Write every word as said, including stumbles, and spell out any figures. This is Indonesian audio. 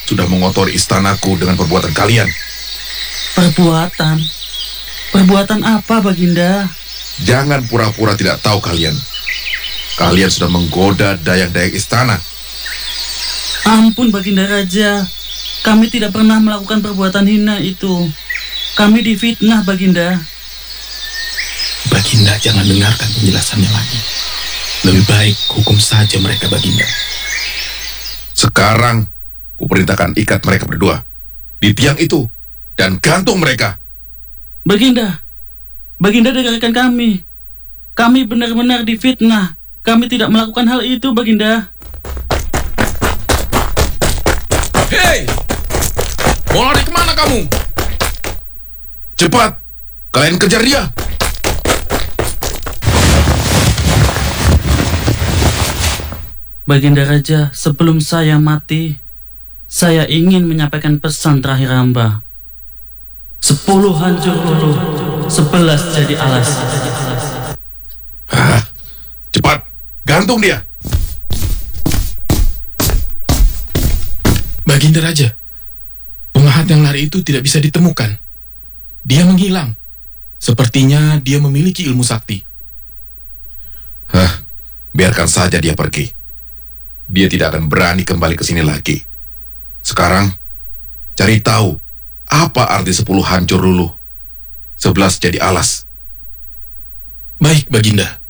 sudah mengotori istanaku dengan perbuatan kalian. Perbuatan? Perbuatan apa, Baginda? Jangan pura-pura tidak tahu kalian. Kalian sudah menggoda dayang-dayang istana. Ampun, Baginda Raja. Kami tidak pernah melakukan perbuatan hina itu. Kami difitnah, Baginda. Baginda jangan dengarkan penjelasannya lagi. Lebih baik hukum saja mereka, Baginda. Sekarang, kuperintahkan ikat mereka berdua di tiang itu dan gantung mereka. Baginda, Baginda dengarkan kami. Kami benar-benar difitnah. Kami tidak melakukan hal itu, Baginda. Hei! Mau lari kemana kamu? Cepat, kalian kejar dia. Baginda Raja, sebelum saya mati, saya ingin menyampaikan pesan terakhir hamba. Sepuluh hancur luluh, sebelas jadi alas. Hah, cepat, gantung dia. Baginda Raja, pengahat yang lari itu tidak bisa ditemukan. Dia menghilang. Sepertinya dia memiliki ilmu sakti. Hah, biarkan saja dia pergi. Dia tidak akan berani kembali ke sini lagi. Sekarang, cari tahu apa arti sepuluh hancur luluh, sebelas jadi alas. Baik, Baginda.